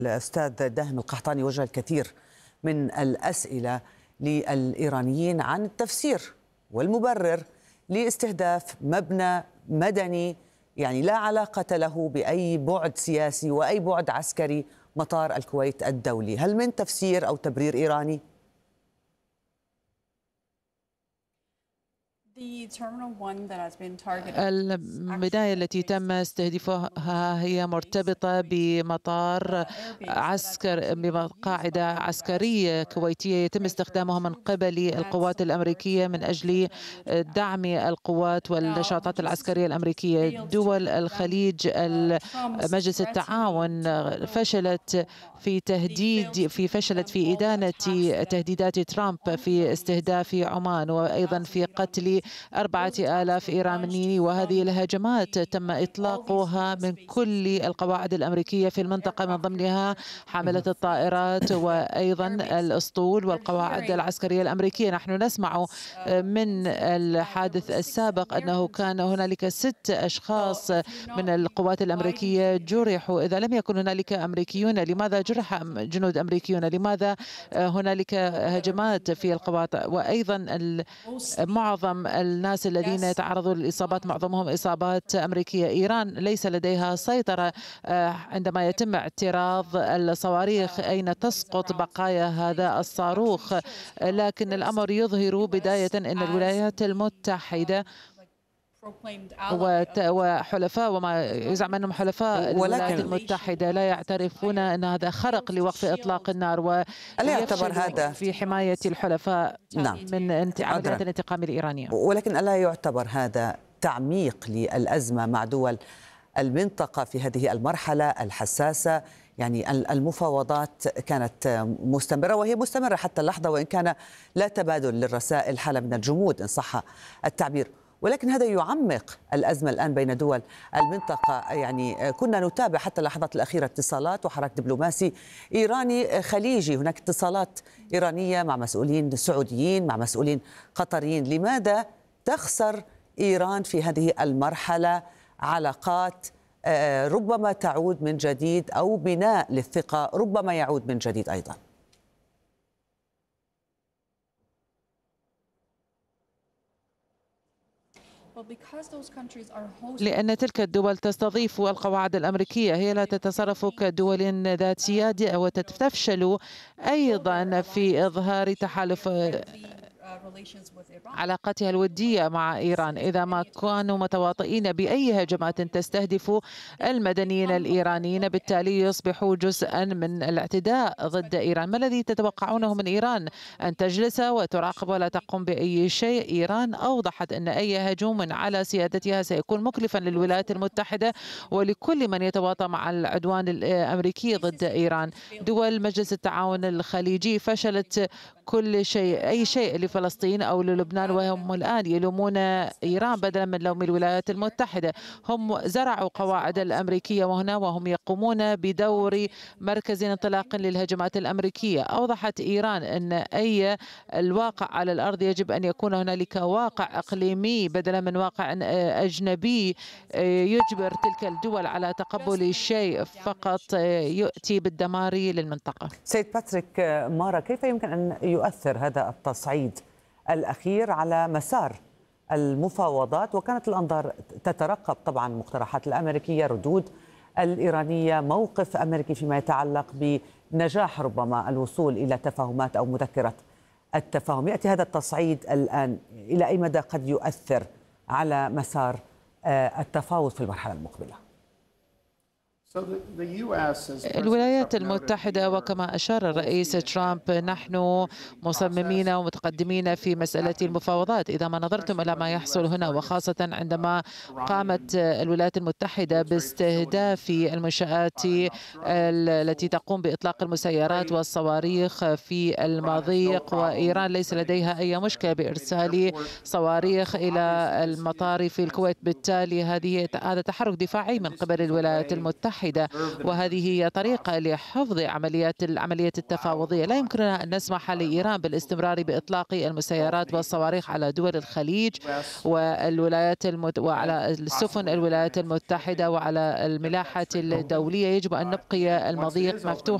الأستاذ داهم القحطاني وجه الكثير من الأسئلة للإيرانيين عن التفسير والمبرر لاستهداف مبنى مدني يعني لا علاقة له بأي بعد سياسي وأي بعد عسكري، مطار الكويت الدولي. هل من تفسير أو تبرير إيراني؟ البداية التي تم استهدافها هي مرتبطة بمطار بقاعدة عسكرية كويتية يتم استخدامها من قبل القوات الأمريكية من أجل دعم القوات والنشاطات العسكرية الأمريكية. دول الخليج مجلس التعاون فشلت في إدانة تهديدات ترامب في استهداف عمان وأيضا في قتل 4000 إيراني، وهذه الهجمات تم إطلاقها من كل القواعد الأمريكية في المنطقة من ضمنها حاملة الطائرات وأيضا الأسطول والقواعد العسكرية الأمريكية. نحن نسمع من الحادث السابق أنه كان هنالك 6 أشخاص من القوات الأمريكية جرحوا. إذا لم يكن هنالك أمريكيون، لماذا جرح جنود أمريكيون؟ لماذا هنالك هجمات في القوات؟ وأيضا معظم الناس الذين يتعرضون للإصابات معظمهم إصابات أمريكية. إيران ليس لديها سيطرة عندما يتم اعتراض الصواريخ أين تسقط بقايا هذا الصاروخ، لكن الأمر يظهر بداية أن الولايات المتحدة وحلفاء وما يزعم أنهم حلفاء الولايات المتحدة لا يعترفون أن هذا خرق لوقف إطلاق النار، ألا يعتبر هذا في حماية الحلفاء من عمليات الانتقام الإيرانية؟ ولكن ألا يعتبر هذا تعميق للأزمة مع دول المنطقة في هذه المرحلة الحساسة؟ يعني المفاوضات كانت مستمرة وهي مستمرة حتى اللحظة، وإن كان لا تبادل للرسائل، حالة من الجمود إن صح التعبير، ولكن هذا يعمق الأزمة الآن بين دول المنطقة. يعني كنا نتابع حتى اللحظات الأخيرة اتصالات وحراك دبلوماسي إيراني خليجي، هناك اتصالات إيرانية مع مسؤولين سعوديين مع مسؤولين قطريين. لماذا تخسر إيران في هذه المرحلة علاقات ربما تعود من جديد، أو بناء للثقة ربما يعود من جديد أيضا؟ لأن تلك الدول تستضيف القواعد الأمريكية، هي لا تتصرف كدول ذات سيادة وتفشل أيضا في إظهار تحالف علاقتها الودية مع إيران إذا ما كانوا متواطئين بأي هجمات تستهدف المدنيين الإيرانيين، بالتالي يصبحوا جزءا من الاعتداء ضد إيران. ما الذي تتوقعونه من إيران؟ أن تجلس وتراقب ولا تقوم بأي شيء؟ إيران أوضحت أن أي هجوم على سيادتها سيكون مكلفا للولايات المتحدة ولكل من يتواطأ مع العدوان الأمريكي ضد إيران. دول مجلس التعاون الخليجي فشلت كل شيء، أي شيء لفلسطين أو للبنان، وهم الآن يلومون إيران بدلا من لوم الولايات المتحدة. هم زرعوا قواعد الأمريكية وهنا وهم يقومون بدور مركز انطلاق للهجمات الأمريكية. أوضحت إيران أن أي الواقع على الأرض يجب أن يكون هنالك واقع إقليمي بدلا من واقع أجنبي يجبر تلك الدول على تقبل شيء فقط يؤتي بالدمار للمنطقة. سيد باتريك مارا، كيف يمكن أن يؤثر هذا التصعيد الأخير على مسار المفاوضات؟ وكانت الأنظار تترقب طبعا مقترحات الأمريكية، ردود الإيرانية، موقف أمريكي فيما يتعلق بنجاح ربما الوصول إلى تفاهمات أو مذكرة التفاهم. يأتي هذا التصعيد الآن إلى أي مدى قد يؤثر على مسار التفاوض في المرحلة المقبلة؟ الولايات المتحدة وكما أشار الرئيس ترامب نحن مصممين ومتقدمين في مسألة المفاوضات. إذا ما نظرتم إلى ما يحصل هنا، وخاصة عندما قامت الولايات المتحدة باستهداف المنشآت التي تقوم بإطلاق المسيرات والصواريخ في المضيق، وإيران ليس لديها أي مشكلة بإرسال صواريخ إلى المطار في الكويت، بالتالي هذا تحرك دفاعي من قبل الولايات المتحدة. المتحدة، وهذه هي طريقة لحفظ العملية التفاوضية. لا يمكننا أن نسمح لإيران بالاستمرار بإطلاق المسيرات والصواريخ على دول الخليج وعلى السفن الولايات المتحدة وعلى الملاحة الدولية. يجب أن نبقي المضيق مفتوحا